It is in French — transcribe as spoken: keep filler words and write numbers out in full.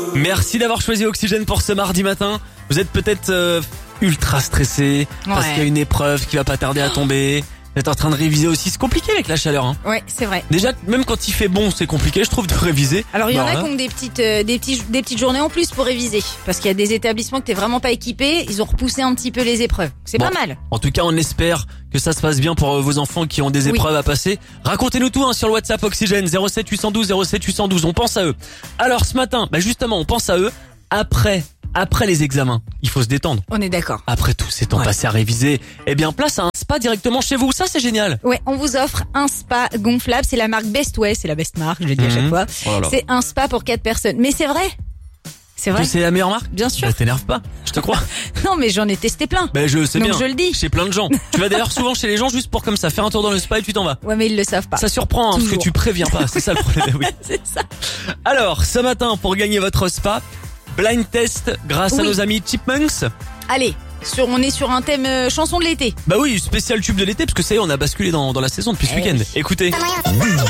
Merci d'avoir choisi Oxygène pour ce mardi matin. Vous êtes peut-être euh, ultra stressé parce Ouais. qu'il y a une épreuve qui va pas tarder à tomber. Vous êtes en train de réviser aussi. C'est compliqué avec la chaleur. Hein. Ouais, c'est vrai. Déjà, même quand il fait bon, c'est compliqué, je trouve, de réviser. Alors il y en Bah, a là, qui ont des petites, euh, des petits, des petites journées en plus pour réviser, parce qu'il y a des établissements que t'es vraiment pas équipé, ils ont repoussé un petit peu les épreuves. C'est Bon. pas mal. En tout cas, on espère que ça se passe bien pour euh, vos enfants qui ont des Oui. épreuves à passer. Racontez-nous tout hein, sur le WhatsApp Oxygène zéro sept huit un deux zéro sept huit un deux. On pense à eux. Alors ce matin, bah justement, on pense à eux après, après les examens. Il faut se détendre. On est d'accord. Après tout ces temps Ouais. passés à réviser, eh bien place à un spa directement chez vous. Ça c'est génial. Ouais, on vous offre un spa gonflable, c'est la marque Best Way, c'est la best marque, je le dis à chaque Mhm. fois. Oh là là. C'est un spa pour quatre personnes. Mais c'est vrai. C'est vrai. Que c'est la meilleure marque? Bien sûr. Bah, t'énerve pas, je te crois. Non, mais j'en ai testé plein. Ben je sais Donc bien. je le dis. Chez plein de gens. Tu vas d'ailleurs souvent chez les gens juste pour comme ça faire un tour dans le spa et tu t'en vas. Ouais, mais ils le savent pas. Ça surprend hein, parce que Toujours. tu préviens pas, c'est ça le problème. Oui. C'est ça. Alors, ce matin pour gagner votre spa, blind test grâce à Oui. nos amis Chipmunks. Allez, sur, on est sur un thème euh, chanson de l'été. Bah oui, spécial tube de l'été parce que ça y est, on a basculé dans, dans la saison depuis ce Eh week-end. oui. Écoutez.